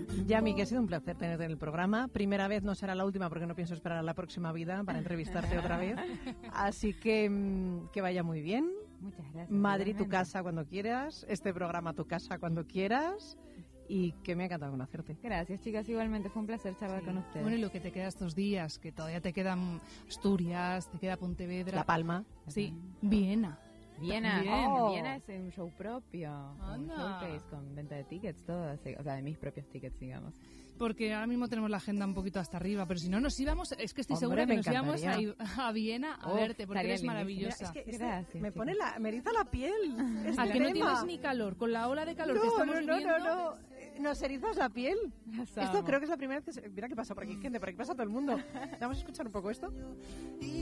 Yami, que ha sido un placer tenerte en el programa. Primera vez, no será la última porque no pienso esperar a la próxima vida para entrevistarte otra vez. Así que vaya muy bien. Muchas gracias. Madrid, tu casa cuando quieras. Este programa, tu casa cuando quieras. Y que me ha encantado conocerte. Gracias, chicas. Igualmente fue un placer charlar con ustedes. Bueno, y lo que te queda estos días, que todavía te quedan Asturias, te queda Pontevedra. La Palma. Sí, Viena. Viena, También. Viena es un show propio, un showcase con venta de tickets, todo, o sea, de mis propios tickets, digamos. Porque ahora mismo tenemos la agenda un poquito hasta arriba, pero si no nos íbamos, es que estoy Hombre, segura que me nos íbamos encantaría. a Viena a verte, porque eres estaría maravillosa. Mira, es que Gracias, me chicas. pone me eriza la piel. Este ¿A que no tema. tienes ni calor? Con la ola de calor que estamos viviendo. No. Nos erizas la piel. Las Esto amo. creo que es la primera vez que... Mira qué pasa por aquí, gente, por aquí pasa todo el mundo. Vamos a escuchar un poco esto.